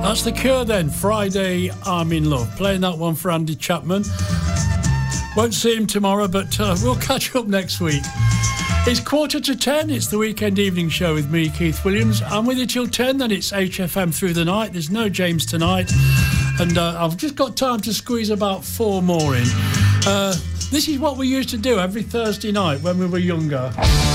That's The Cure then, Friday I'm in Love. Playing that one for Andy Chapman. Won't see him tomorrow, but we'll catch up next week. It's 9:45, it's the Weekend Evening Show with me, Keith Williams. I'm with you till 10, then it's HFM through the night. There's no James tonight. And I've just got time to squeeze about 4 more in. This is what we used to do every Thursday night when we were younger.